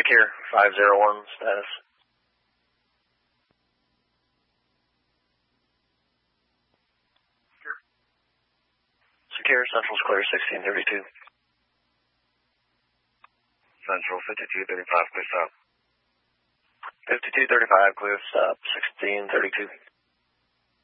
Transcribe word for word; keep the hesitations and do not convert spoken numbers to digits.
Secure, five zero one status. Secure, Central's clear, sixteen thirty-two. Central, fifty-two thirty-five, clear stop. fifty-two thirty-five, clear stop, sixteen thirty-two.